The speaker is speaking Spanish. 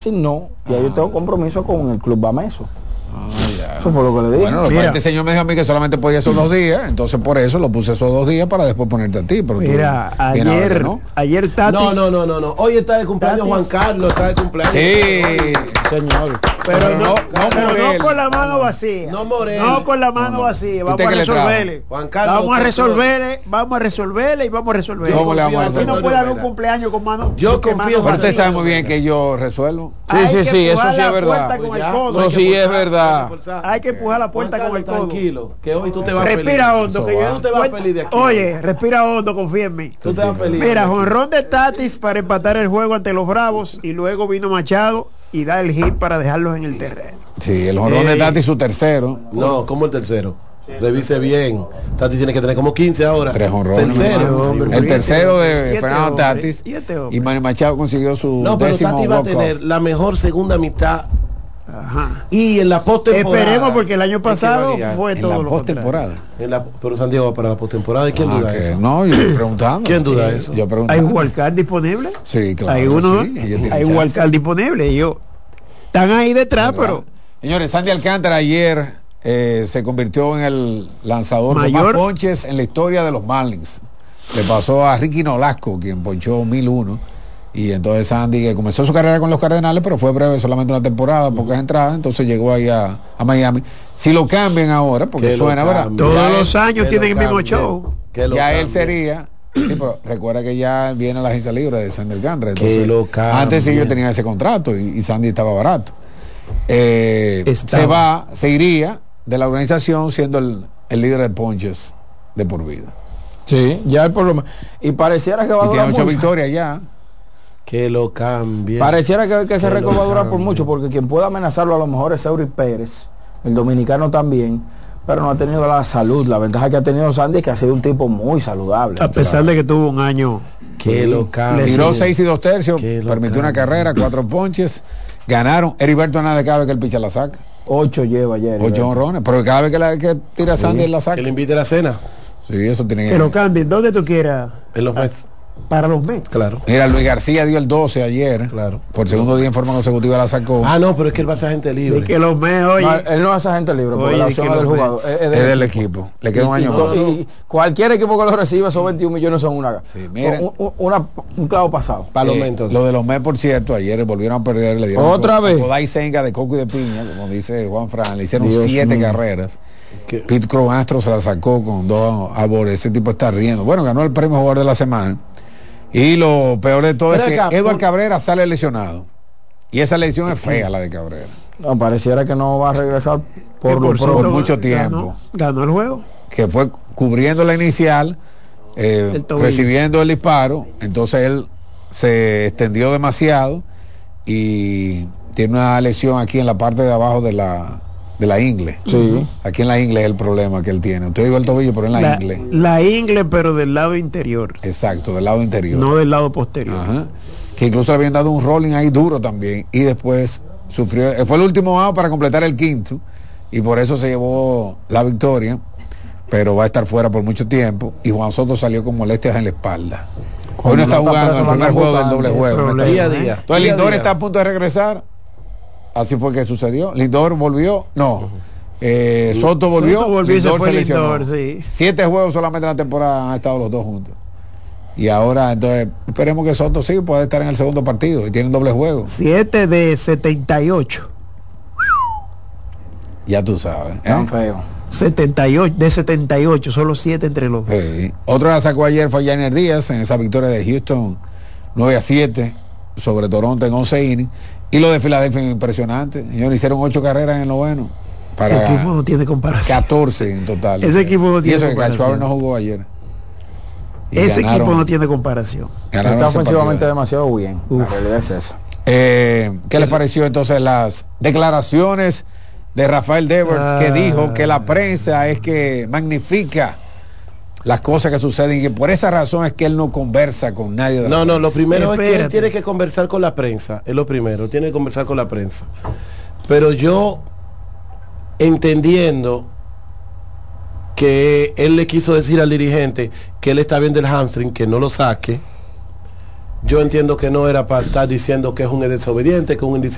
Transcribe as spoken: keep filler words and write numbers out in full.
no, ya ah, yo tengo compromiso con el Club Bameso. Ah, ya. Eso fue lo que le dije. Bueno, este señor me dijo a mí que solamente podía esos dos días, entonces por eso lo puse esos dos días para después ponerte a ti. Pero mira, tú, ayer, ¿no? ayer Tatis. No, no, no, no, no. Hoy está de cumpleaños Tatis. Juan Carlos, está de cumpleaños. Sí, señor. Pero, pero no, no, pero no con la mano no, vacía. No, Morel. No con la mano no, no. vacía. Vamos a resolverle. Juan Carlos, vamos a resolverle, vamos a resolverle y vamos a resolverle. ¿Cómo le vamos a resolver? Aquí no puede haber un cumpleaños con mano. Yo confío. Pero usted sabe muy bien que yo resuelvo. Sí, sí, sí, eso sí es verdad. Eso sí es verdad. Hay que empujar la puerta con el codo. Tranquilo, que hoy tú te vas feliz. Respira hondo, que yo tú te vas feliz de aquí. Oye, respira hondo, confía en mí. Tú te vas feliz. Mira, jonrón de Tatis para empatar el juego ante los Bravos y luego vino Machado y da el hit para dejarlos en el terreno. Sí, el jonrón de Tatis su tercero. No, ¿cómo el tercero? Revise bien. Tatis tiene que tener como quince ahora. Tres jonrones. Tercero. El tercero de Fernando Tatis. Y, este y Manny Machado consiguió su no, pero décimo Tatis va a tener la mejor segunda mitad. Ajá. Y en la postemporada. Esperemos porque el año pasado fue en todo la postemporada. Pero San Diego para la postemporada. ¿Quién ah, duda que, eso? No, yo estoy preguntando. ¿Quién duda eh, eso? Yo ¿Hay wildcard disponible? Sí, claro. Hay uno. Sí, hay wildcard disponible. Y yo están ahí detrás, pero. Señores, Sandy Alcántara ayer eh, se convirtió en el lanzador mayor con más ponches en la historia de los Marlins. Le pasó a Ricky Nolasco, quien ponchó mil uno. Y entonces Sandy, que comenzó su carrera con los Cardenales, pero fue breve, solamente una temporada, pocas entradas, entonces llegó ahí a, a Miami. Si lo cambian ahora, porque suena, ¿verdad? Todos ya los él, años tienen el mismo show. Ya cambien. Él sería, sí, pero recuerda que ya viene la agencia libre de Sandy Alcántara. Entonces, antes ellos tenían ese contrato y, y Sandy estaba barato. Eh, se va, se iría de la organización siendo el, el líder de ponches de por vida. Sí, ya el problema. Y pareciera que va a durar mucho. Tiene ocho victorias ya. Que lo cambie. Pareciera que, que ese récord va a durar por mucho, porque quien pueda amenazarlo a lo mejor es Eury Pérez, el dominicano también, pero no ha tenido la salud. La ventaja que ha tenido Sandy es que ha sido un tipo muy saludable. A pesar de que tuvo un año que lo cambie. Tiró seis y dos tercios, permitió una carrera, cuatro ponches, ganaron. Heriberto Hernández cada vez que el pitcher la saca. Ocho lleva ayer. Ocho honrones, pero cada vez que, la, que tira Sandy sí, la saca. Que le invite a la cena. Sí, eso tiene que... Que lo cambien, donde tú quieras. En los Mets. Para los Mets. Claro. Mira, Luis García dio el doce ayer. Claro. Por segundo día en forma consecutiva la sacó. Ah, no, pero es que él va a ser agente libre. De que los Mets, oye. No, él no es agente libre, porque oye, la opción es del jugador. Es, es, del, es del equipo. Le queda un año y, más. Y, y cualquier equipo que lo reciba, esos veintiún millones son una. Sí, mira, un, un, una, un clavo pasado. Para eh, los lo de los Mets, por cierto, ayer volvieron a perder. Le dieron otra un, vez. Podai Senga de coco y de piña, como dice Juan Fran. Le hicieron Dios siete mío. carreras. Pete Crow Astro se la sacó con dos arbores. Ese tipo está riendo. Bueno, ganó el premio jugador de la semana. Y lo peor de todo Pero es que acá, Edward por... Cabrera sale lesionado. Y esa lesión es fea, la de Cabrera. No, pareciera que no va a regresar por, por, por, por mucho tiempo. Ganó, ganó el juego. Que fue cubriendo la inicial, eh, el recibiendo el disparo. Entonces él se extendió demasiado y tiene una lesión aquí en la parte de abajo de la... de la ingle. Sí. Aquí en la ingle es el problema que él tiene. Usted dijo el tobillo, pero en la, la ingle. La ingle, pero del lado interior. Exacto, del lado interior. No del lado posterior. Ajá. Que incluso le habían dado un rolling ahí duro también. Y después sufrió. Fue el último out para completar el quinto. Y por eso se llevó la victoria. Pero va a estar fuera por mucho tiempo. Y Juan Soto salió con molestias en la espalda. Hoy no está jugando el primer juego del doble juego. Día a día. Entonces Lindor está a punto de regresar. Así fue que sucedió. Lindor volvió, no. Eh, Soto volvió. Soto volvió Lindor y se fue se lesionó. Lindor, sí. Siete juegos solamente en la temporada han estado los dos juntos. Y ahora, entonces, esperemos que Soto sí pueda estar en el segundo partido y tienen doble juego. Siete de setenta y ocho. Ya tú sabes. ¿eh? Tan feo. setenta y ocho, de setenta y ocho, solo siete entre los dos. Sí. Otro la sacó ayer fue Yainer Díaz en esa victoria de Houston nueve a siete sobre Toronto en once innings. Y lo de Filadelfia impresionante. Ellos hicieron ocho carreras en el noveno. Para ese equipo no tiene comparación. catorce en total. Ese equipo no tiene y eso comparación. Que Schwarber no jugó ayer. Y ese ganaron, equipo no tiene comparación. Está ofensivamente demasiado bien. Uf. La realidad es esa. Eh, ¿Qué les pareció entonces las declaraciones de Rafael Devers, ah. que dijo que la prensa es que magnifica las cosas que suceden y que por esa razón es que él no conversa con nadie de no, la no, prensa? lo primero Espérate. es que él tiene que conversar con la prensa, es lo primero, tiene que conversar con la prensa. Pero yo, entendiendo que él le quiso decir al dirigente que él está bien del hamstring, que no lo saque, yo entiendo que no era para estar diciendo que es un desobediente, que es un